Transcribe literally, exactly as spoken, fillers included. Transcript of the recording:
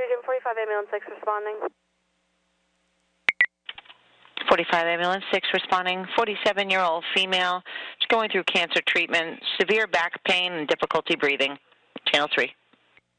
Agent forty-five Ambulance six responding. forty-five Ambulance six responding. forty-seven-year-old female. She's going through cancer treatment, severe back pain, and difficulty breathing. Channel three.